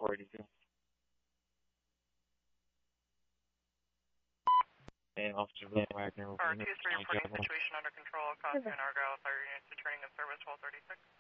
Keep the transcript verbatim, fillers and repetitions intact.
four eighty-two. And Officer Van Wagner will be R two three reporting situation under control. Caution Argyle Fire Units returning in service twelve thirty-six.